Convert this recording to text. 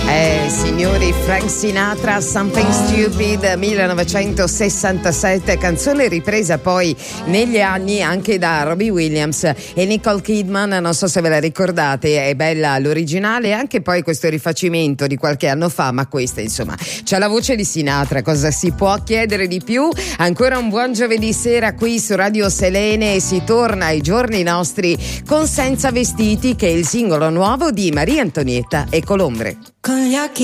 Signori, Frank Sinatra, Something Stupid, 1967, canzone ripresa poi negli anni anche da Robbie Williams e Nicole Kidman. Non so se ve la ricordate, è bella l'originale e anche poi questo rifacimento di qualche anno fa, ma questa insomma c'ha la voce di Sinatra, cosa si può chiedere di più? Ancora un buon giovedì sera qui su Radio Selene e si torna ai giorni nostri con Senza Vestiti, che è il singolo nuovo di Maria Antonietta e Colombre. Con gli occhi